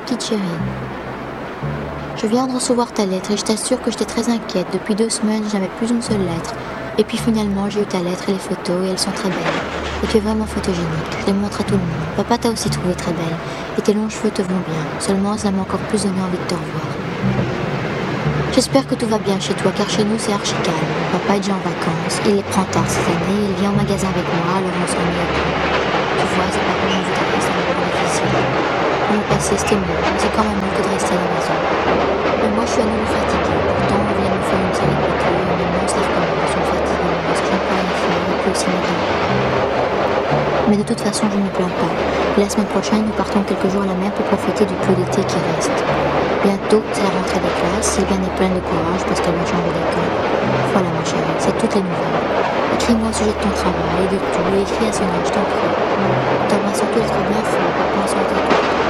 petite chérie. Je viens de recevoir ta lettre et je t'assure que j'étais très inquiète. Depuis 2 semaines, je n'avais plus une seule lettre. Et puis finalement, j'ai eu ta lettre et les photos et elles sont très belles. Et tu es vraiment photogénique. Je les montre à tout le monde. Papa t'a aussi trouvé très belle. Et tes longs cheveux te vont bien. Seulement, ça m'a encore plus donné envie de te revoir. J'espère que tout va bien chez toi, car chez nous, c'est archi calme. Papa est déjà en vacances. Il prend tard cette année. Il vient au magasin avec moi, alors on s'ennuie un peu. Tu vois, c'est pas comme je voudrais, c'est un moment difficile. Pour le passé, c'était mieux, mais c'est quand même mieux que de rester à la maison. Mais moi, je suis à nouveau fatiguée. Pourtant, on vient de me faire une série de piqûres, et maintenant, ça recommence. On me fatigue, parce que je n'ai pas rien faire, et puis aussi mes dents. Mais de toute façon, je ne me plains pas. Et la semaine prochaine, nous partons quelques jours à la mer pour profiter du peu d'été qui reste. Bientôt, c'est la rentrée des classes. Sylviane est pleine de courage parce qu'elle va changer d'école. Voilà, ma chérie, c'est toutes les nouvelles. Écris-moi au sujet de ton travail, de tout, et écris à Sonia, je t'en prie. T'embrasse surtout d'être bien fort, papa,